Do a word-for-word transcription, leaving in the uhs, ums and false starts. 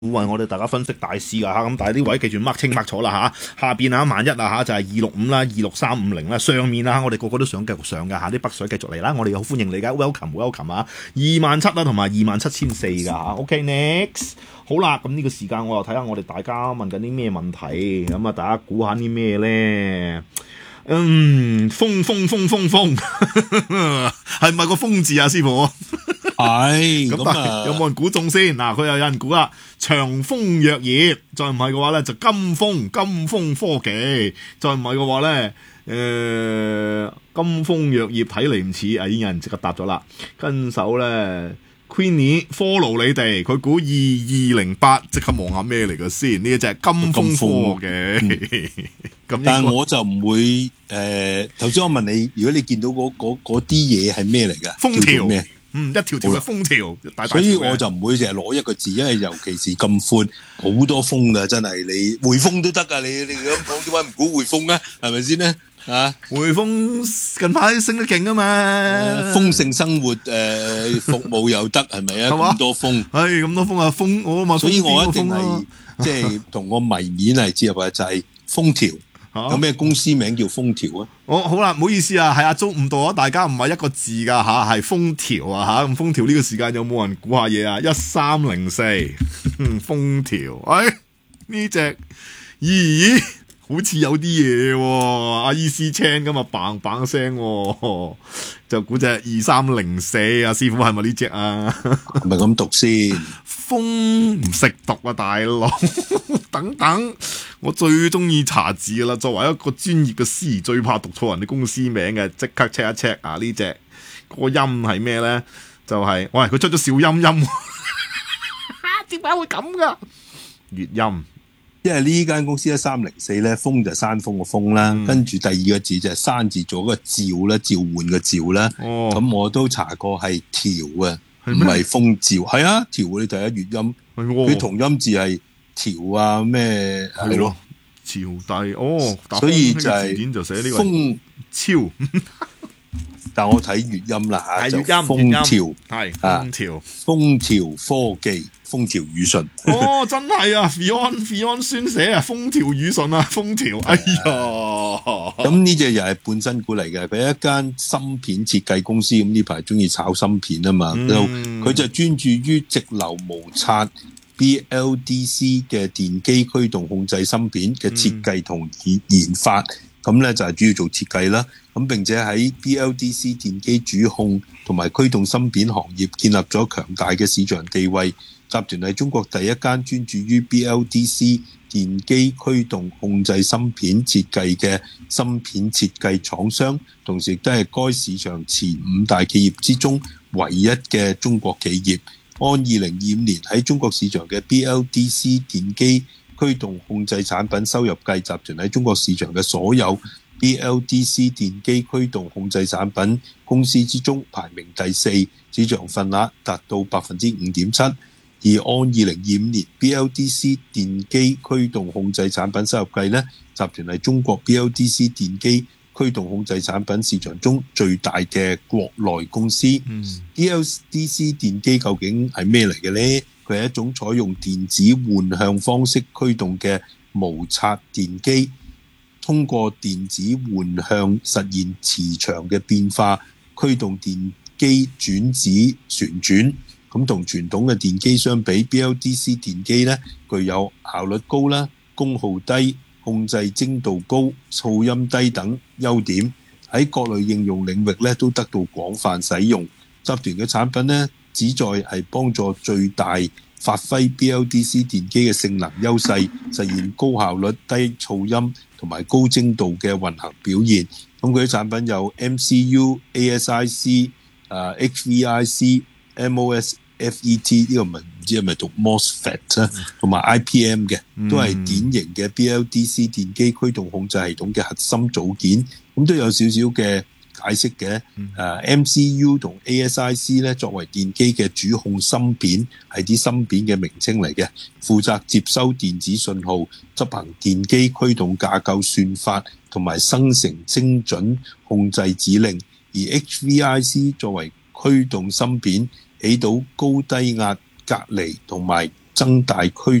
為我哋大家分析大市噶吓，咁但係呢位記住 mark 清 mark 楚啦吓，下邊啊萬一啊吓就係二六五啦，二六三五零啦，上面啊我哋個個都想繼續上噶吓，啲北水繼續嚟啦，我哋又好歡迎你噶 ，welcome welcome 啊，二萬七啦同埋二萬七千四噶吓 ，OK next， 好啦，咁呢個時間我又睇下我哋大家問緊啲咩問題，咁啊大家估下啲咩咧？嗯，風風風風風，係咪個風字啊，師傅？ 係咁啊，有冇人估中先？嗱，佢又有人估啦，長豐藥業，再唔係嘅話咧就金豐金豐科技，再唔係嘅話咧，誒、呃、金豐藥業睇嚟唔似，啊已經有人即刻答咗啦。跟手咧 Queenie follow 你哋，佢估二二零八，即刻望下咩嚟嘅先？呢一隻金豐科技。咁、嗯， 但係我就唔會誒。頭、呃、先我問你，如果你見到嗰啲嘢係咩嚟㗎？ 封條咩？ 嗯，一條條嘅封條，大大所以我就唔會成日攞一個字，因為尤其是咁寬，好多風㗎，真係你匯豐都得㗎，你你咁講點解唔估匯豐啊？係咪先咧？啊， 匯豐近排升得勁啊嘛， 豐盛生活誒、呃、服務又得係咪啊？咁多風， 唉咁多風啊風，我嘛， 所以我一定係即係同個謎面係接入嘅就係封條。有咩公司名叫封條啊？ 哦，好啦，唔好意思啊，係阿鐘誤導咗大家，唔係一個字噶吓，係封條啊吓。咁封條呢個時間有冇人估下嘢啊？一三零四，封條，哎呢隻，咦，好似有啲嘢喎。阿 E C Chan 今日嘭嘭聲，就估隻二三零四，阿師傅係咪呢隻啊？ 係咪咁讀先？ 封唔識讀啊，大佬，等等。我最中意查字噶啦，作為一個專業嘅師，最怕讀錯人哋公司名嘅，即刻 check 一 check 啊！呢隻個音係咩咧？就係、是、喂，佢出咗小音音，點解會咁噶？粵音， 因為呢間公司一三零四咧，風就山峰個風啦，嗯、跟住第二個字就係山字做嗰個召啦，召喚嘅召啦。哦，咁我都查過係條啊，唔係風召。係啊，條你第一粵音，佢同音字係。條啊咩係咯， 朝帝哦， 所以就係字典就寫呢個風超， 但我睇粵音啦吓，就風調係風調， 風調科技，風調雨順。 哦，真係啊 ，Beyond Beyond 宣寫啊，風調雨順啊，風調，哎呀， 咁呢隻又係半新股嚟嘅，佢係一間芯片設計公司，咁呢排中意炒芯片啊嘛，佢、嗯、就專注於直流無刷。B L D C 嘅電機驅動控制芯片嘅設計同研發，咁咧、嗯、就係主要做設計啦。咁並且喺 B L D C 電機主控同埋驅動芯片行業建立咗強大嘅市場地位。集團係中國第一間專注於 B L D C 電機驅動控制芯片設計嘅芯片設計廠商，同時亦都係該市場前五大企業之中唯一嘅中國企業。按二零二五年喺中國市場嘅 B L D C 電機驅動控制產品收入計，集團喺中國市場嘅所有 B L D C 電機驅動控制產品公司之中排名第四，市場份額達到百分之五點七。而按二零二五年 B L D C 電機驅動控制產品收入計呢，集團係中國 B L D C 電機驅動控制產品市場中最大嘅國內公司。嗯、B L D C 電機究竟係咩嚟嘅呢？佢係一種採用電子換向方式驅動嘅無刷電機，通過電子換向實現磁場嘅變化，驅動電機轉子旋轉。咁同傳統嘅電機相比 ，B L D C 電機咧具有效率高啦、功耗低、控制精度高、噪音低等優點，喺各類應用領域咧都得到廣泛使用。集團嘅產品咧，旨在係幫助最大發揮 B L D C 電機嘅性能優勢，實現高效率、低噪音同埋高精度嘅運行表現。咁佢啲產品有 M C U、A S I C、uh, H V I C、M O S。F E T 呢個唔知係咪讀 MOSFET 啊，同埋 I P M 嘅，都係典型嘅 B L D C 電機驅動控制系統嘅核心組件。咁都有少少嘅解釋嘅。誒、uh, M C U 同 A S I C 咧，作為電機嘅主控芯片，係啲芯片嘅名稱嚟嘅，負責接收電子信號、執行電機驅動架構算法同埋生成精準控制指令。而 H V I C 作為驅動芯片，起到高低壓隔離同埋集增大區